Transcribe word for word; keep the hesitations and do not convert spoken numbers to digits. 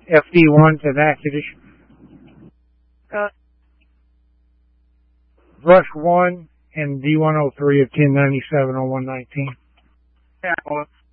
F D one to Natchitoches. Uh, Rush one and D one oh three of ten ninety-seven oh one nineteen. yeah, well,